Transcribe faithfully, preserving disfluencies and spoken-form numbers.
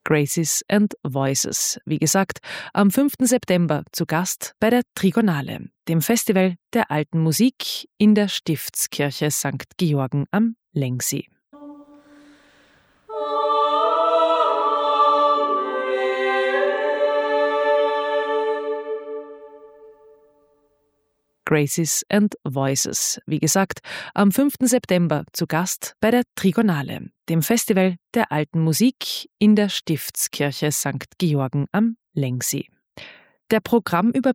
Graces and Voices. Wie gesagt, am fünften September zu Gast bei der Trigonale, dem Festival der alten Musik in der Stiftskirche Sankt Georgen am Lengsee. Graces and Voices. Wie gesagt, am fünften September zu Gast bei der Trigonale, dem Festival der alten Musik in der Stiftskirche Sankt Georgen am Lengsee. Der Programmüberblick